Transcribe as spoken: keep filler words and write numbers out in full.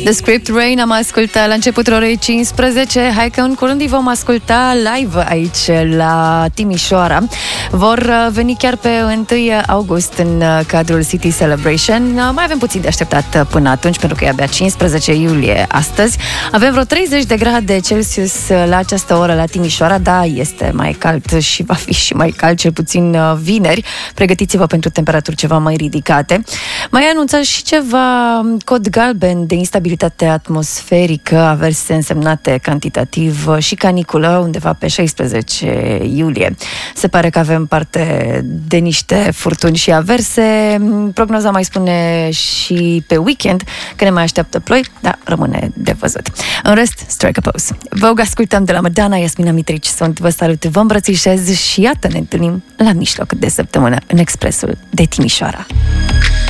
The Script Rain am ascultat la începutul orei cincisprezece. Hai că în curând îi vom asculta live aici la Timișoara. Vor veni chiar pe întâi august în cadrul City Celebration. Mai avem puțin de așteptat până atunci, pentru că e abia cincisprezece iulie astăzi. Avem vreo treizeci de grade Celsius la această oră la Timișoara. Da, este mai cald și va fi și mai cald, cel puțin vineri. Pregătiți-vă pentru temperaturi ceva mai ridicate. Mai anunțat și ceva cod galben de instabilitate atmosferică, averse însemnate cantitativ și caniculă undeva pe șaisprezece iulie. Se pare că avem parte de niște furtuni și averse. Prognoza mai spune și pe weekend că ne mai așteaptă ploi, dar rămâne de văzut. În rest, strike a pose. Vă ascultăm de la Madonna, Iasmina Mitrici sunt, vă salut, vă îmbrățișez și iată ne întâlnim la mijloc de săptămână în Expresul de Timișoara.